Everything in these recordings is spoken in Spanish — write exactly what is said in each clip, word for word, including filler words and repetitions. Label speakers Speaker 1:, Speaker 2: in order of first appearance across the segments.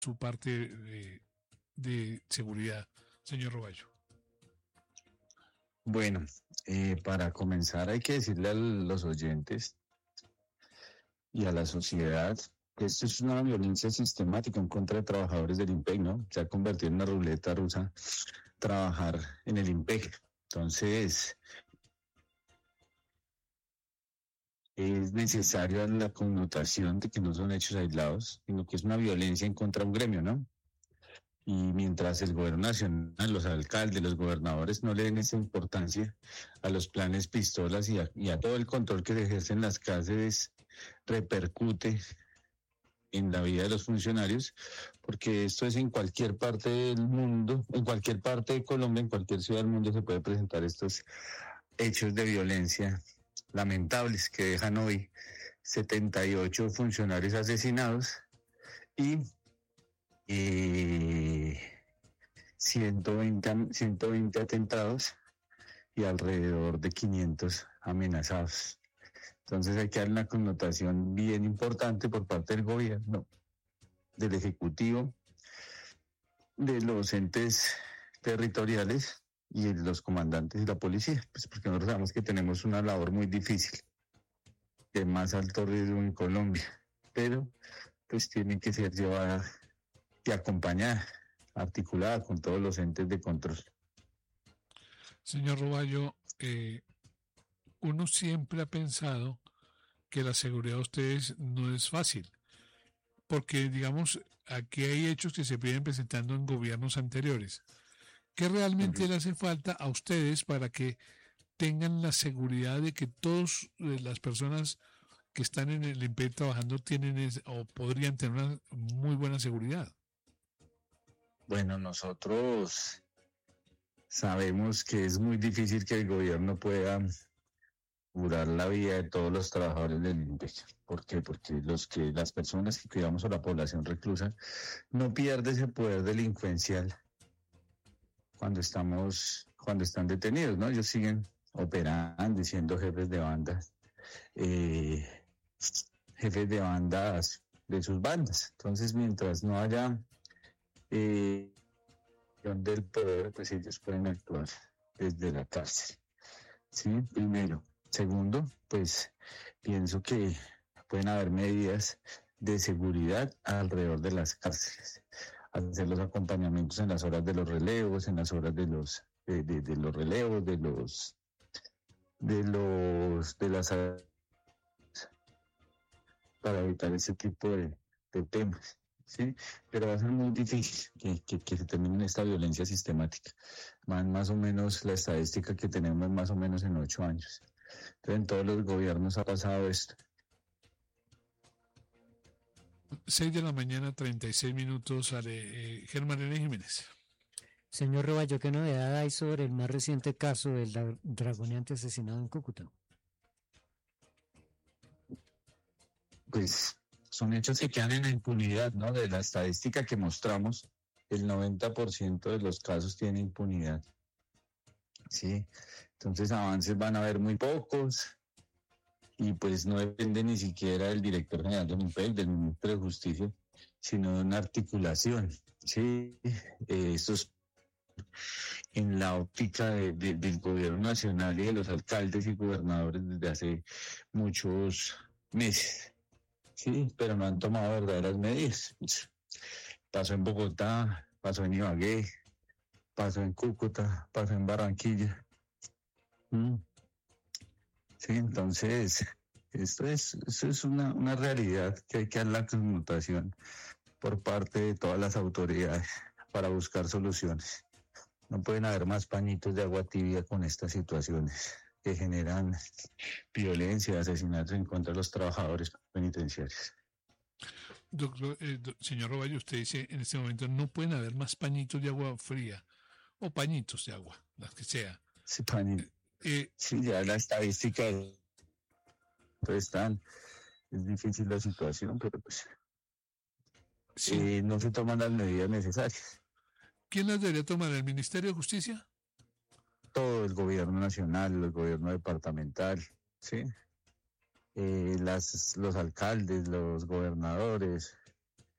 Speaker 1: su parte de, de seguridad, señor Roballo?
Speaker 2: Bueno, eh, para comenzar hay que decirle a los oyentes y a la sociedad que esto es una violencia sistemática en contra de trabajadores del IMPEC, ¿no? Se ha convertido en una ruleta rusa trabajar en el IMPEC. Entonces, es necesaria la connotación de que no son hechos aislados, sino que es una violencia en contra de un gremio, ¿no? Y mientras el gobierno nacional, los alcaldes, los gobernadores no le den esa importancia a los planes pistolas y a, y a todo el control que se ejerce en las cárceles, repercute en la vida de los funcionarios, porque esto es en cualquier parte del mundo, en cualquier parte de Colombia, en cualquier ciudad del mundo se puede presentar estos hechos de violencia lamentables que dejan hoy setenta y ocho funcionarios asesinados y eh, ciento veinte atentados y alrededor de quinientos amenazados. Entonces hay que dar una connotación bien importante por parte del gobierno, del Ejecutivo, de los entes territoriales y de los comandantes de la policía, pues porque nosotros sabemos que tenemos una labor muy difícil, de más alto riesgo en Colombia, pero pues tiene que ser llevada y acompañada, articulada con todos los entes de control.
Speaker 1: Señor Roballo, eh, uno siempre ha pensado que la seguridad de ustedes no es fácil, porque digamos, aquí hay hechos que se vienen presentando en gobiernos anteriores. ¿Qué realmente uh-huh. le hace falta a ustedes para que tengan la seguridad de que todas las personas que están en el IMPEC trabajando tienen es, o podrían tener una muy buena seguridad?
Speaker 2: Bueno, nosotros sabemos que es muy difícil que el gobierno pueda asegurar la vida de todos los trabajadores del IMPEC. ¿Por qué? Porque los que, las personas que cuidamos a la población reclusa no pierden ese poder delincuencial cuando estamos, cuando están detenidos, ¿no? Ellos siguen operando y siendo jefes de bandas, eh, jefes de bandas de sus bandas. Entonces, mientras no haya eh, del poder, pues ellos pueden actuar desde la cárcel. Sí, primero. Segundo, pues pienso que pueden haber medidas de seguridad alrededor de las cárceles, hacer los acompañamientos en las horas de los relevos, en las horas de los de, de, de los relevos, de los de los de las para evitar ese tipo de, de temas, sí, pero va a ser muy difícil que, que, que se termine esta violencia sistemática. Van más o menos la estadística que tenemos más o menos en ocho años. Entonces, en todos los gobiernos ha pasado esto.
Speaker 1: seis de la mañana, treinta y seis minutos, Ale, eh, Germán René Jiménez.
Speaker 3: Señor Roballo, ¿qué novedad hay sobre el más reciente caso del dragoneante asesinado en Cúcuta?
Speaker 2: Pues son hechos que quedan en la impunidad, ¿no? De la estadística que mostramos, el noventa por ciento de los casos tiene impunidad. Sí, entonces avances van a haber muy pocos y pues no depende ni siquiera del director general del IMPEC, del ministro de Justicia, sino de una articulación. Sí, eh, esto es en la óptica de, de, del gobierno nacional y de los alcaldes y gobernadores desde hace muchos meses. Sí, pero no han tomado verdaderas medidas. Pasó en Bogotá, pasó en Ibagué, pasó en Cúcuta, pasó en Barranquilla. Mm. Sí, entonces, esto es, esto es una, una realidad que hay que dar la conmutación por parte de todas las autoridades para buscar soluciones. No pueden haber más pañitos de agua tibia con estas situaciones que generan violencia, asesinatos en contra de los trabajadores penitenciarios.
Speaker 1: Doctor, eh, do, señor Roballo, usted dice en este momento no pueden haber más pañitos de agua fría o pañitos de agua, las que sea.
Speaker 2: Sí, pañitos. Eh, sí, ya la estadística pues están, es difícil la situación, pero pues sí. eh, no se toman las medidas necesarias.
Speaker 1: ¿Quién las debería tomar? ¿El Ministerio de Justicia?
Speaker 2: Todo el gobierno nacional, el gobierno departamental, sí. Eh, las, los alcaldes, los gobernadores,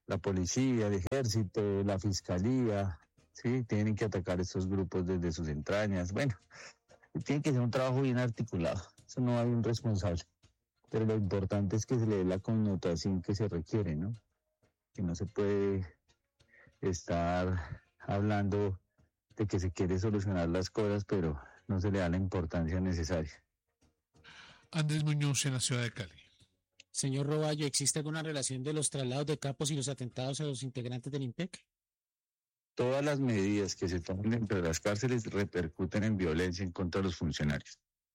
Speaker 2: la policía, el ejército, la fiscalía, ¿sí? Tienen que atacar estos grupos desde sus entrañas. Bueno, tiene que ser un trabajo bien articulado. Eso no hay un responsable. Pero lo importante es que se le dé la connotación que se requiere, ¿no? Que no se puede estar hablando de que se quiere solucionar las cosas, pero no se le da la importancia necesaria.
Speaker 1: Andrés Muñoz, en la ciudad de Cali.
Speaker 4: Señor Roballo, ¿existe alguna relación de los traslados de capos y los atentados a los integrantes del IMPEC?
Speaker 2: Todas las medidas que se toman dentro de las cárceles repercuten en violencia en contra de los funcionarios.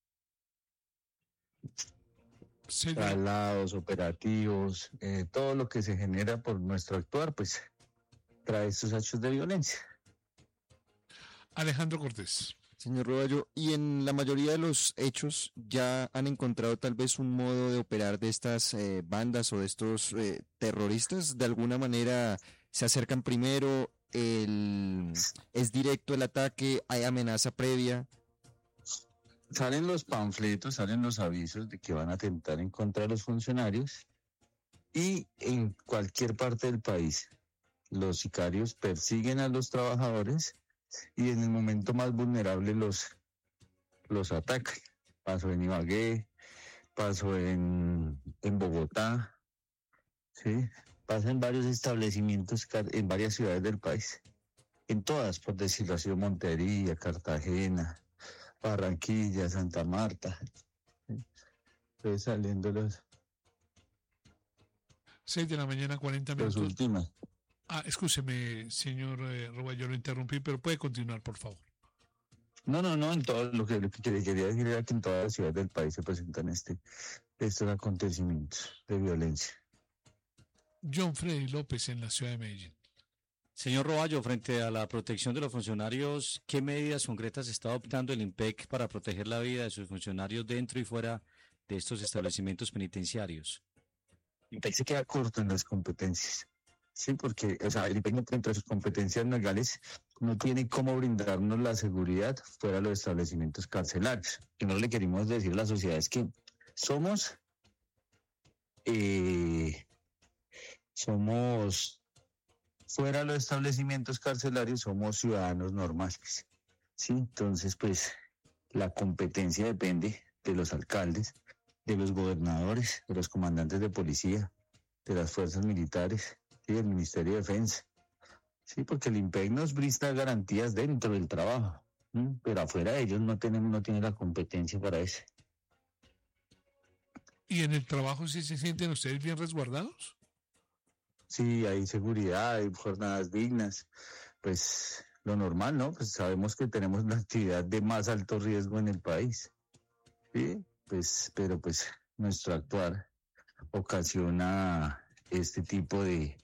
Speaker 1: Señor,
Speaker 2: Traslados, operativos, eh, todo lo que se genera por nuestro actuar, pues trae estos hechos de violencia.
Speaker 1: Alejandro Cortés.
Speaker 5: Señor Roballo, y en la mayoría de los hechos ya han encontrado tal vez un modo de operar de estas eh, bandas o de estos eh, terroristas. De alguna manera se acercan primero, el, es directo el ataque, hay amenaza previa.
Speaker 2: Salen los panfletos, salen los avisos de que van a atentar en contra de los funcionarios y en cualquier parte del país los sicarios persiguen a los trabajadores y en el momento más vulnerable los, los atacan. Pasó en Ibagué, pasó en, en Bogotá, ¿sí? Pasa en varios establecimientos, en varias ciudades del país, en todas, por decirlo así, Montería, Cartagena, Barranquilla, Santa Marta, ¿sí? Entonces saliendo los,
Speaker 1: seis de la mañana, cuarenta
Speaker 2: los
Speaker 1: minutos.
Speaker 2: últimos.
Speaker 1: Ah, escúcheme, señor eh, Roballo, lo interrumpí, pero puede continuar, por favor.
Speaker 2: No, no, no, en todo lo que, lo que quería decir era que en todas las ciudades del país se presentan este, estos acontecimientos de violencia.
Speaker 1: John Freddy López, en la ciudad de Medellín.
Speaker 6: Señor Roballo, frente a la protección de los funcionarios, ¿qué medidas concretas está adoptando el IMPEC para proteger la vida de sus funcionarios dentro y fuera de estos establecimientos penitenciarios?
Speaker 2: El IMPEC se queda corto en las competencias. Sí, porque, o sea, el IMPEC dentro de sus competencias legales no tiene cómo brindarnos la seguridad fuera de los establecimientos carcelarios. Y no le queremos decir a la sociedad es que somos, eh, somos, fuera de los establecimientos carcelarios, somos ciudadanos normales. Sí, entonces, pues, la competencia depende de los alcaldes, de los gobernadores, de los comandantes de policía, de las fuerzas militares, y del Ministerio de Defensa. Sí, porque el IMPEC nos brinda garantías dentro del trabajo, ¿sí? Pero afuera de ellos no tenemos, no tienen la competencia para eso.
Speaker 1: ¿Y en el trabajo sí se sienten ustedes bien resguardados?
Speaker 2: Sí, hay seguridad, hay jornadas dignas, pues lo normal, ¿no? Pues sabemos que tenemos la actividad de más alto riesgo en el país, ¿sí? Pues, pero pues nuestro actuar ocasiona este tipo de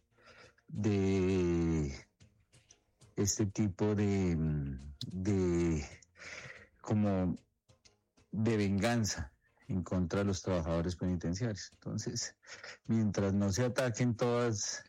Speaker 2: de este tipo de, de como de venganza en contra de los trabajadores penitenciarios. Entonces, mientras no se ataquen todas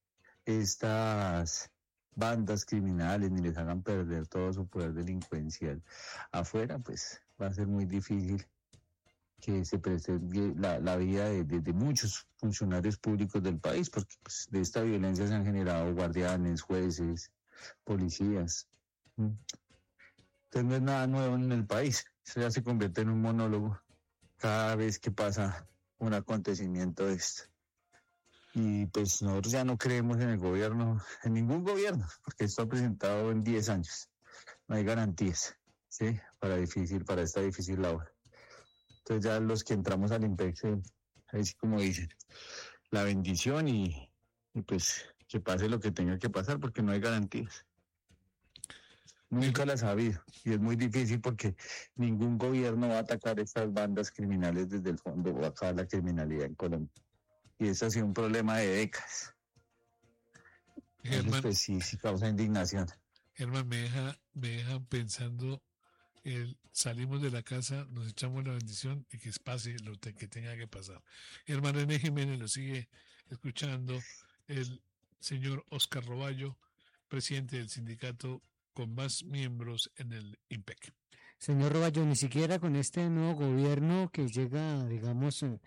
Speaker 2: estas bandas criminales ni les hagan perder todo su poder delincuencial afuera, pues va a ser muy difícil que se preserve la, la vida de, de, de muchos funcionarios públicos del país, porque pues, de esta violencia se han generado guardianes, jueces, policías. Entonces no es nada nuevo en el país, eso ya se convierte en un monólogo cada vez que pasa un acontecimiento de esto. Y pues nosotros ya no creemos en el gobierno, en ningún gobierno, porque esto ha presentado en diez años. No hay garantías, ¿sí? Para difícil, para esta difícil labor. Entonces ya los que entramos al IMPEC, así como dicen, la bendición y, y pues que pase lo que tenga que pasar porque no hay garantías. Nunca las ha habido y es muy difícil porque ningún gobierno va a atacar estas bandas criminales desde el fondo o acabar la criminalidad en Colombia. Y eso ha sido un problema de décadas. Entonces, pues sí, sí causa indignación.
Speaker 1: Germán, me deja, me deja pensando... El, salimos de la casa, nos echamos la bendición y que pase lo que tenga que pasar. Hermano René Jiménez lo sigue escuchando el señor Oscar Roballo, presidente del sindicato con más miembros en el IMPEC.
Speaker 3: Señor Roballo, ni siquiera con este nuevo gobierno que llega, digamos,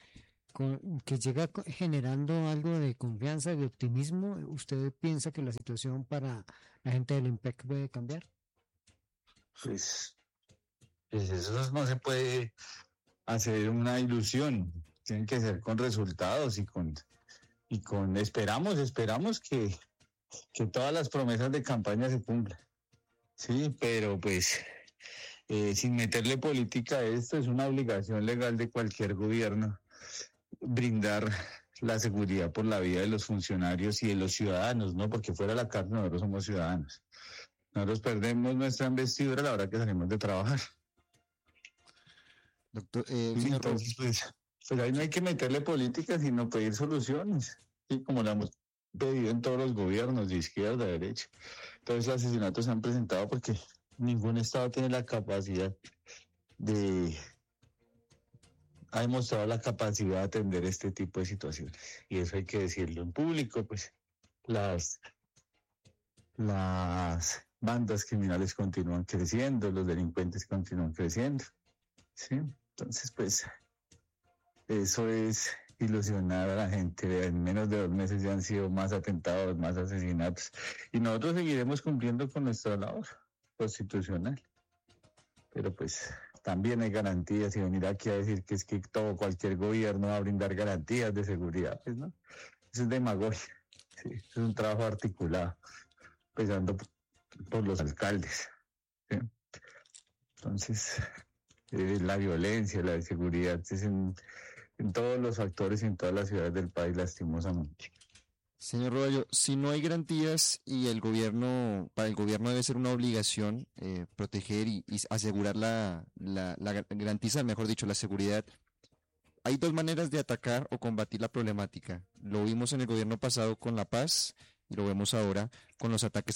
Speaker 3: con- que llega co- generando algo de confianza, de optimismo. ¿Usted piensa que la situación para la gente del IMPEC puede cambiar?
Speaker 2: Pues, pues eso no se puede hacer una ilusión. Tiene que ser con resultados y con, y con, esperamos, esperamos que, que todas las promesas de campaña se cumplan. Sí, pero pues eh, sin meterle política a esto, es una obligación legal de cualquier gobierno brindar la seguridad por la vida de los funcionarios y de los ciudadanos, ¿no? Porque fuera de la cárcel nosotros somos ciudadanos. Nosotros perdemos nuestra investidura a la hora que salimos de trabajar.
Speaker 5: Doctor, eh,
Speaker 2: Sí,
Speaker 5: señor Ro-
Speaker 2: entonces, pues, pues ahí no hay que meterle política, sino pedir soluciones, sí, como lo hemos pedido en todos los gobiernos, de izquierda, de derecha. Todos los asesinatos se han presentado porque ningún Estado tiene la capacidad de, ha demostrado la capacidad de atender este tipo de situaciones. Y eso hay que decirlo en público, pues las, las bandas criminales continúan creciendo, los delincuentes continúan creciendo, ¿sí? Entonces, pues, eso es ilusionar a la gente. En menos de dos meses ya han sido más atentados, más asesinatos. Y nosotros seguiremos cumpliendo con nuestra labor constitucional. Pero pues también hay garantías, y venir aquí a decir que es que todo, cualquier gobierno va a brindar garantías de seguridad, pues no. Eso es demagogia. Sí, es un trabajo articulado, empezando por los alcaldes, ¿sí? Entonces, eh, la violencia, la inseguridad es en, en todos los factores y en todas las ciudades del país, lastimosamente.
Speaker 5: Señor Roballo, si no hay garantías y el gobierno, para el gobierno debe ser una obligación eh, proteger y, y asegurar la, la, la garantizar, mejor dicho, la seguridad. Hay dos maneras de atacar o combatir la problemática. Lo vimos en el gobierno pasado con La Paz y lo vemos ahora con los ataques